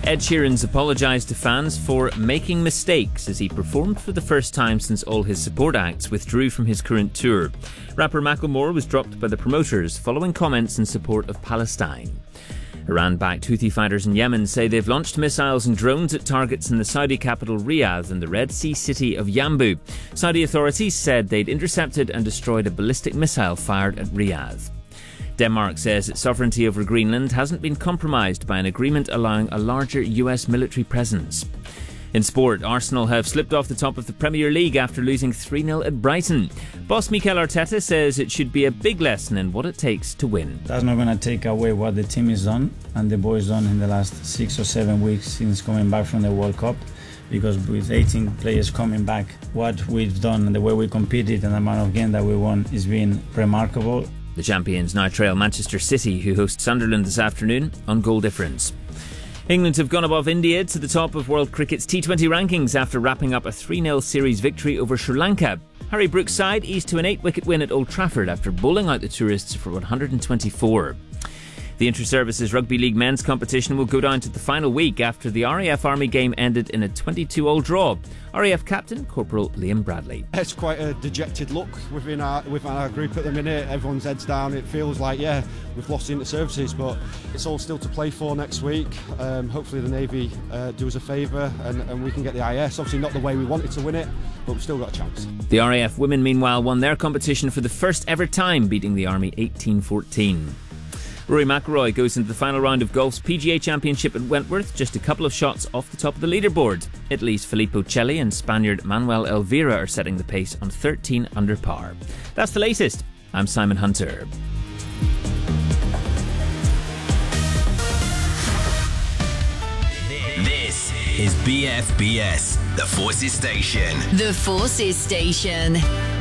Ed Sheeran's apologised to fans for making mistakes as he performed for the first time since all his support acts withdrew from his current tour. Rapper Macklemore was dropped by the promoters following comments in support of Palestine. Iran-backed Houthi fighters in Yemen say they've launched missiles and drones at targets in the Saudi capital Riyadh and the Red Sea city of Yanbu. Saudi authorities said they'd intercepted and destroyed a ballistic missile fired at Riyadh. Denmark says its sovereignty over Greenland hasn't been compromised by an agreement allowing a larger US military presence. In sport, Arsenal have slipped off the top of the Premier League after losing 3-0 at Brighton. Boss Mikel Arteta says it should be a big lesson in what it takes to win. That's not going to take away what the team has done and the boys done in the last 6 or 7 weeks since coming back from the World Cup. Because with 18 players coming back, what we've done and the way we competed and the amount of games that we won is been remarkable. The champions now trail Manchester City, who host Sunderland this afternoon, on goal difference. England have gone above India to the top of World Cricket's T20 rankings after wrapping up a 3-0 series victory over Sri Lanka. Harry Brook's side eased to an 8-wicket win at Old Trafford after bowling out the tourists for 124. The Inter-Services Rugby League men's competition will go down to the final week after the RAF Army game ended in a 22-all draw. RAF captain Corporal Liam Bradley. It's quite a dejected look within our group at the minute. Everyone's heads down. It feels like, we've lost the Inter-Services, but it's all still to play for next week. Hopefully the Navy do us a favour and we can get the IS. Obviously not the way we wanted to win it, but we've still got a chance. The RAF women, meanwhile, won their competition for the first ever time, beating the Army 18-14. Rory McIlroy goes into the final round of golf's PGA Championship at Wentworth, just a couple of shots off the top of the leaderboard. Italy's Filippo Celli and Spaniard Manuel Elvira are setting the pace on 13 under par. That's the latest. I'm Simon Hunter. This is BFBS, the Forces Station. The Forces Station.